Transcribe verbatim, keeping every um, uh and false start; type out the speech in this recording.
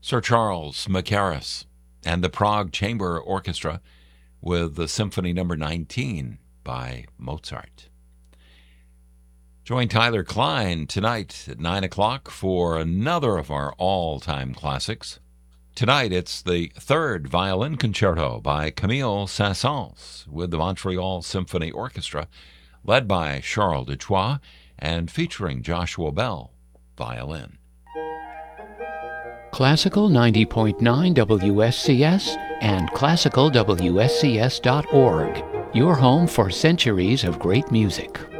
Sir Charles Mackerras and the Prague Chamber Orchestra with the Symphony Number nineteen by Mozart. Join Tyler Klein tonight at nine o'clock for another of our all-time classics. Tonight it's the third violin concerto by Camille Saint-Saëns with the Montreal Symphony Orchestra, led by Charles Dutoit and featuring Joshua Bell, violin. Classical ninety point nine W S C S and classical W S C S dot org, your home for centuries of great music.